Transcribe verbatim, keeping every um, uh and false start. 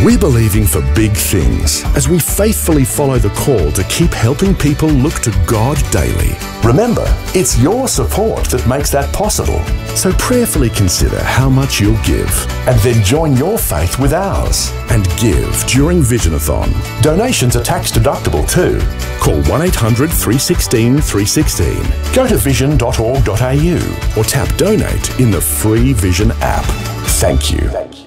We're believing for big things as we faithfully follow the call to keep helping people look to God daily. Remember, it's your support that makes that possible. So prayerfully consider how much you'll give And then join your faith with ours. and give during Visionathon. Donations are tax deductible too. Call one eight hundred, three one six, three one six. Go to vision dot org dot a u. or tap donate in the free Vision app. Thank you.